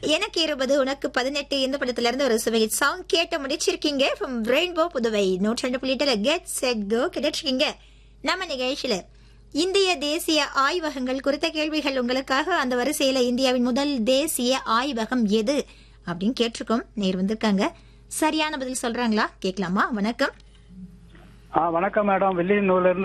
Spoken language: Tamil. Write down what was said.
எனக்கு 20 உனக்கு 18 இந்த படத்துல இருந்து ஒரு சுவை சாங் கேட்டு முடிச்சிருக்கீங்க. From rainbow Puduvai 102.8 get set go கேட்டிருக்கீங்க. நம்ம நிகழ்ச்சியில இந்திய தேசிய ஆய்வகங்கள் குறித்த கேள்விகள் உங்களுக்காக. அந்த வரிசையில இந்தியாவின் முதல் தேசிய ஆய்வகம் எது அப்படின்னு கேட்டிருக்கோம். நேர் வந்திருக்காங்க. சரியான பதில் சொல்றாங்களா கேட்கலாமா? வணக்கம். வணக்கம் மேடம். வெள்ளியனூர்ல இருந்து